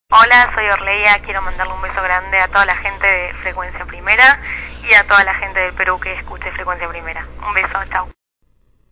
Hola, soy Orleia, quiero mandarle un beso grande a toda la gente de Frecuencia Primera y a toda la gente del Perú que escuche Frecuencia Primera. Un beso, chao.